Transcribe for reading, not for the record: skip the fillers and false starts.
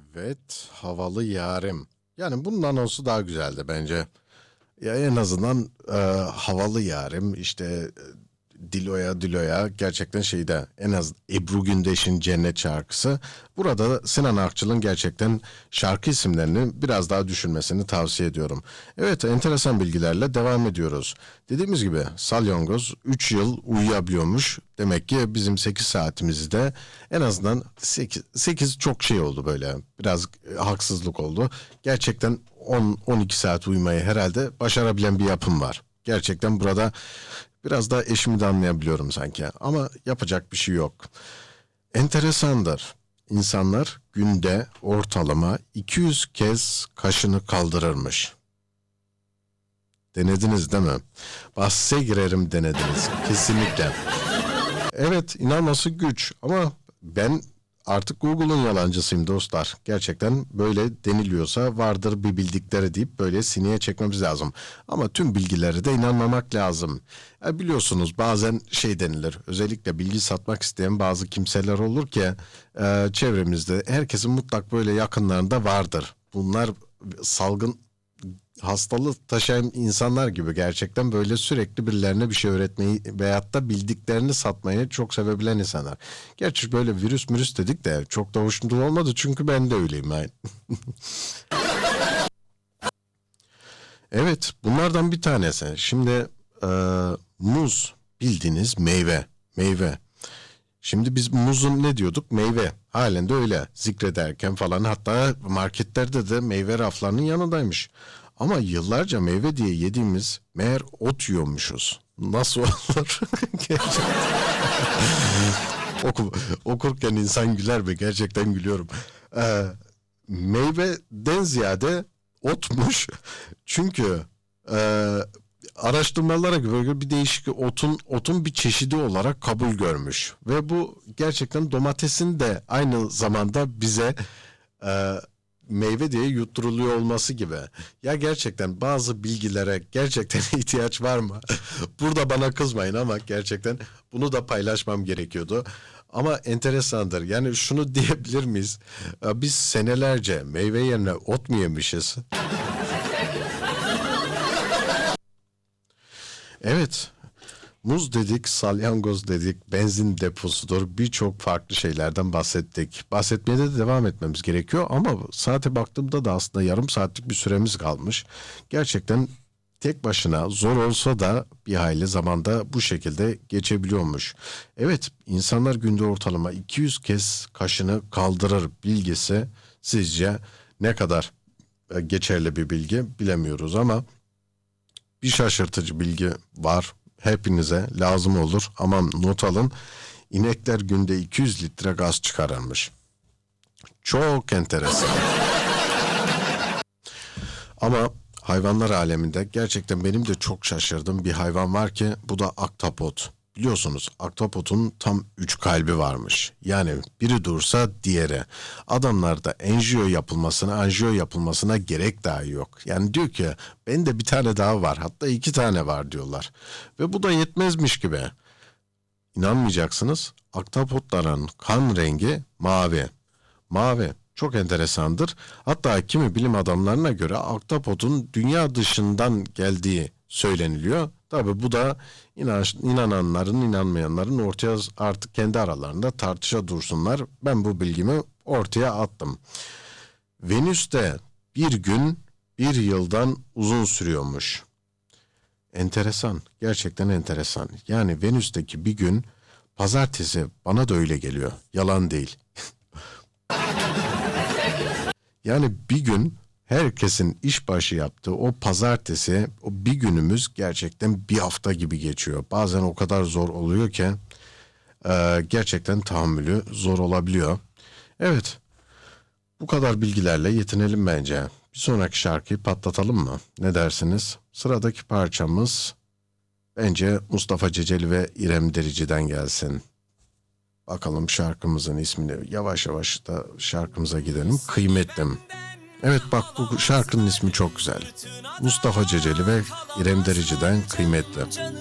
Evet, havalı yarim. Yani bunun anonsu daha güzeldi bence. Ya en azından havalı yarim işte Dilo'ya Dilo'ya gerçekten şeyde en az Ebru Gündeş'in Cennet şarkısı. Burada Sinan Akçıl'ın gerçekten şarkı isimlerini biraz daha düşünmesini tavsiye ediyorum. Evet, enteresan bilgilerle devam ediyoruz. Dediğimiz gibi salyangoz 3 yıl uyuyabiliyormuş. Demek ki bizim 8 saatimizde en azından 8 çok şey oldu böyle. Biraz haksızlık oldu. Gerçekten 10-12 saat uyumayı herhalde başarabilen bir yapım var. Gerçekten burada biraz daha eşimi de anlayabiliyorum sanki. Ama yapacak bir şey yok. Enteresandır. İnsanlar günde ortalama 200 kez kaşını kaldırırmış. Denediniz değil mi? Bahse girerim denediniz. Kesinlikle. Evet, inanması güç ama ben artık Google'un yalancısıyım dostlar. Gerçekten böyle deniliyorsa vardır bir bildikleri deyip böyle sineye çekmemiz lazım. Ama tüm bilgilere de inanmamak lazım. Biliyorsunuz bazen şey denilir. Özellikle bilgi satmak isteyen bazı kimseler olur ki çevremizde herkesin mutlak böyle yakınlarında vardır. Bunlar salgın hastalığı taşıyan insanlar gibi gerçekten böyle sürekli birilerine bir şey öğretmeyi veyahut da bildiklerini satmayı çok sevebilen insanlar. Gerçi böyle virüs dedik de çok da hoşnut olmadı çünkü ben de öyleyim yani. Evet, bunlardan bir tanesi. Şimdi e, muz bildiğiniz meyve. Meyve. Şimdi biz muzun ne diyorduk? Meyve. Halen de öyle zikrederken falan hatta marketlerde de meyve raflarının yanındaymış. Ama yıllarca meyve diye yediğimiz meğer ot yiyormuşuz. Nasıl olur? Oku, Okurken insan güler mi? Gerçekten gülüyorum. Ee, Meyveden ziyade otmuş. Çünkü e, araştırmalara göre bir değişik otun bir çeşidi olarak kabul görmüş. Ve bu gerçekten domatesin de aynı zamanda bize e, meyve diye yutturuluyor olması gibi. Ya gerçekten bazı bilgilere gerçekten ihtiyaç var mı? Burada bana kızmayın ama gerçekten bunu da paylaşmam gerekiyordu. Ama enteresandır. Yani şunu diyebilir miyiz? Biz senelerce meyve yerine ot mu yemişiz? Evet. Muz dedik, salyangoz dedik, benzin deposudur, birçok farklı şeylerden bahsettik. Bahsetmeye de devam etmemiz gerekiyor ama saate baktığımda da aslında yarım saatlik bir süremiz kalmış. Gerçekten tek başına zor olsa da bir hayli zamanda bu şekilde geçebiliyormuş. Evet, insanlar günde ortalama 200 kez kaşını kaldırır bilgisi sizce ne kadar geçerli bir bilgi bilemiyoruz ama bir şaşırtıcı bilgi var. Hepinize lazım olur. Aman not alın. İnekler günde 200 litre gaz çıkarırmış. Çok enteresan. Ama hayvanlar aleminde gerçekten benim de çok şaşırdığım bir hayvan var ki bu da ahtapot. Biliyorsunuz ahtapotun tam 3 kalbi varmış. Yani biri dursa diğeri. Adamlarda anjiyo yapılmasına gerek dahi yok. Yani diyor ki ben de bir tane daha var hatta 2 tane var diyorlar. Ve bu da yetmezmiş gibi. İnanmayacaksınız ahtapotların kan rengi mavi. Mavi. Çok enteresandır. Hatta kimi bilim adamlarına göre ahtapotun dünya dışından geldiği söyleniliyor. Tabi bu da inananların inanmayanların ortaya artık kendi aralarında tartışa dursunlar. Ben bu bilgimi ortaya attım. Venüs'te bir gün bir yıldan uzun sürüyormuş. Enteresan. Gerçekten enteresan. Yani Venüs'teki bir gün pazartesi bana da öyle geliyor. Yalan değil. Yani bir gün herkesin işbaşı yaptığı o pazartesi, o bir günümüz gerçekten bir hafta gibi geçiyor. Bazen o kadar zor oluyor ki gerçekten tahammülü zor olabiliyor. Evet, bu kadar bilgilerle yetinelim bence. Bir sonraki şarkıyı patlatalım mı? Ne dersiniz? Sıradaki parçamız bence Mustafa Ceceli ve İrem Derici'den gelsin. Bakalım şarkımızın ismini yavaş yavaş da şarkımıza gidelim. Kıymetlim. Evet bak bu şarkının ismi çok güzel. Mustafa Ceceli ve İrem Derici'den Kıymetli.